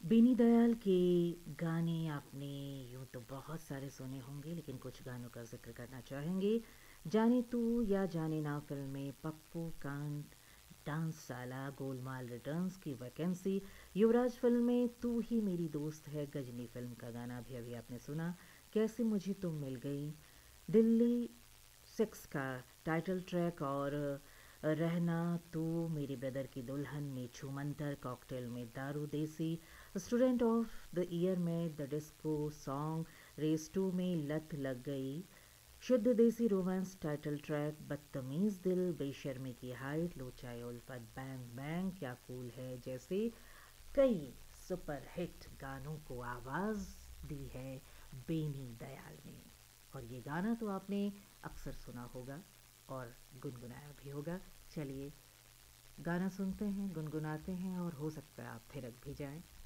बेनी दयाल के गाने आपने यूं तो बहुत सारे सुने होंगे, लेकिन कुछ गानों का जिक्र करना चाहेंगे। जाने तू या जाने ना फिल्म में पप्पू कांत, डांस साला, गोलमाल रिटर्न्स की वैकेंसी, युवराज फिल्म में तू ही मेरी दोस्त है, गजनी फिल्म का गाना भी अभी आपने सुना, कैसे मुझे तुम मिल गई, दिल्ली सिक्स का टाइटल ट्रैक, और रहना तू, मेरे ब्रदर की दुल्हन में छूमंतर, कॉकटेल में दारू देसी, स्टूडेंट ऑफ द ईयर में the disco song, raise to में लत लग गई, शुद्ध देसी रोमांस टाइटल ट्रैक, बदतमीज दिल, बेशर्मी की हाइट, लो चाहे उल्फत, बैंग बैंग, क्या कूल है, जैसे कई सुपर हिट गानों को आवाज़ दी है बेनी दयाल ने। और ये गाना तो आपने अक्सर सुना होगा और गुनगुनाया भी होगा। चलिए गाना सुनते हैं, गुनगुनाते हैं, और हो सकता है आप थिरक भी जाएं।